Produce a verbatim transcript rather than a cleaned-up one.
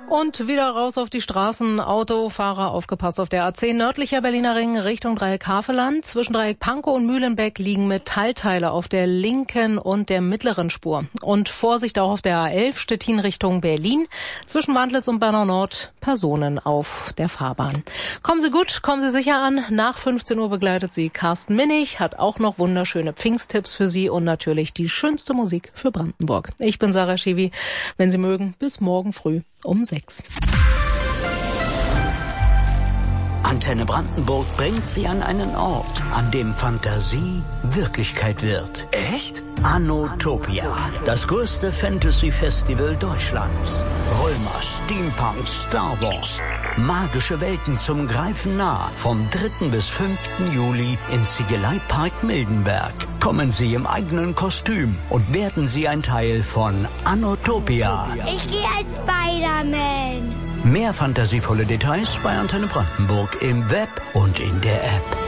Und wieder raus auf die Straßen. Autofahrer, aufgepasst auf der A zehn. Nördlicher Berliner Ring Richtung Dreieck Havelland. Zwischen Dreieck Pankow und Mühlenbeck liegen Metallteile auf der linken und der mittleren Spur. Und Vorsicht auch auf der A elf Stettin Richtung Berlin. Zwischen Wandlitz und Bernau Nord Personen auf der Fahrbahn. Kommen Sie gut, kommen Sie sicher an. Nach fünfzehn Uhr begleitet Sie Carsten Minnig, hat auch noch wunderschöne Pfingsttipps für Sie und natürlich die schönste Musik für Brandenburg. Ich bin Sarah Schiwi. Wenn Sie mögen, bis morgen früh um sechs. Antenne Brandenburg bringt Sie an einen Ort, an dem Fantasie Wirklichkeit wird. Echt? Anotopia, das größte Fantasy-Festival Deutschlands. Römer, Steampunk, Star Wars. Magische Welten zum Greifen nah. Vom dritten bis fünften Juli im Ziegeleipark Mildenberg. Kommen Sie im eigenen Kostüm und werden Sie ein Teil von Anotopia. Ich gehe als Spider-Man. Mehr fantasievolle Details bei Antenne Brandenburg im Web und in der App.